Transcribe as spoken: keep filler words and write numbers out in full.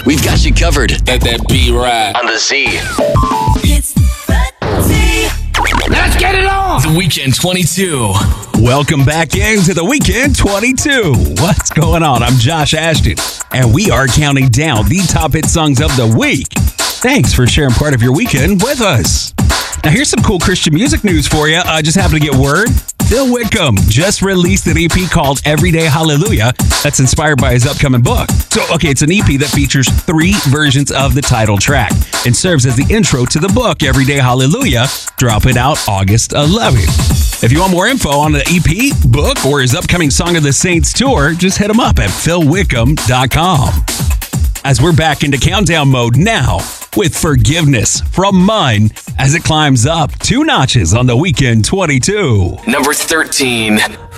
We've got you covered. Let that beat ride. On the Z. It's the Z. Let's get it on! The Weekend twenty-two. Welcome back into the Weekend twenty-two. What's going on? I'm Josh Ashton, and we are counting down the top hit songs of the week. Thanks for sharing part of your weekend with us. Now, here's some cool Christian music news for you. I just happened to get word. Phil Wickham just released an E P called Everyday Hallelujah that's inspired by his upcoming book. So, okay, it's an E P that features three versions of the title track and serves as the intro to the book Everyday Hallelujah, dropping out August eleventh. If you want more info on the E P, book, or his upcoming Song of the Saints tour, just hit him up at phil wickham dot com. As we're back into countdown mode now with Forgiveness from Mine as it climbs up two notches on the Weekend twenty-two. Number thirteen.